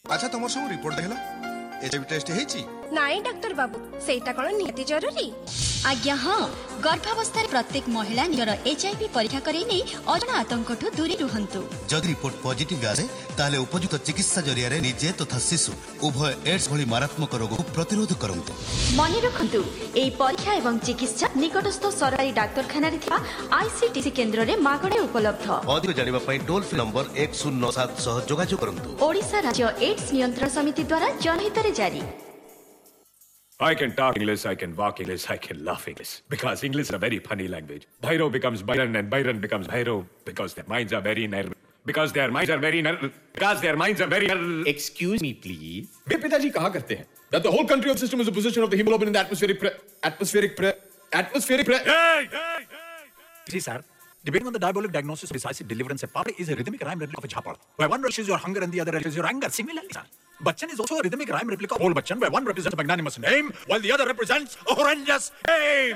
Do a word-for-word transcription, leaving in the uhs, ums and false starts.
अच्छा तुम सब रिपोर्ट देखला एचआईवी टेस्ट हेची नाई डॉक्टर बाबू सेटा कोन नियति जरूरी आज्ञा हाँ गर्भावस्था प्रत्येक महिला निजर एचआईवी परीक्षा करै नै अजणा आतंकठु दूरी रुहंतु। जदि रिपोर्ट पॉजिटिव आसे ताले उपयुक्त चिकित्सा जरिया रे निजे तथा शिशु उभय एड्स भली मारात्मक रोग को प्रतिरोध करंतु। मने रखंतु एई परीक्षा एवं चिकित्सा निकटस्थ सरकारी डाक्तरखाना रे थिबा आईसीटीसी केंद्र रे मागणे उपलब्ध। अधिक जानिबा पई टोल फ्री नंबर एक शून्य सात सह जोगाजोग करंतु। ओडिशा राज्य एड्स नियंत्रण समिति द्वारा जनहित रे जारी। I can talk English, I can walk English, I can laugh English. Because English is a very funny language. Bhairo becomes Byron and Byron becomes Bhairo because their minds are very narrow. Because their minds are very narrow. Because their minds are very narrow. Excuse me, please. मेरे पिताजी कहा करते हैं that the whole country of system is a position of the hemoglobin in the atmospheric pre atmospheric pre atmospheric pre hey, hey, hey. See, sir, depending on the diabolic diagnosis of decisive deliverance, a puppy is a rhythmic rhyme replica of a jhapad, where one rushes your hunger and the other rushes your anger. Similarly, sir, Bachchan is also a rhythmic rhyme replica of old Bachchan, where one represents a magnanimous name while the other represents a horrendous aim.